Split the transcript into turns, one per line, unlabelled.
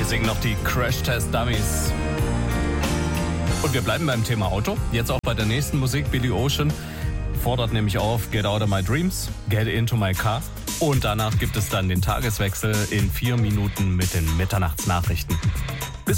singen noch die Crash Test Dummies. Und wir bleiben beim Thema Auto. Jetzt auch bei der nächsten Musik. Billy Ocean fordert nämlich auf Get Out of My Dreams, Get Into My Car. Und danach gibt es dann den Tageswechsel in 4 Minuten mit den Mitternachtsnachrichten.